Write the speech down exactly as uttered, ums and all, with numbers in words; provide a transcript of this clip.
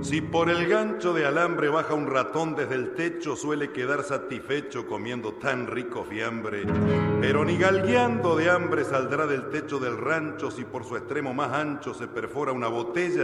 Si por el gancho de alambre baja un ratón desde el techo, suele quedar satisfecho comiendo tan rico fiambre. Pero ni galgueando de hambre saldrá del techo del rancho si por su extremo más ancho se perfora una botella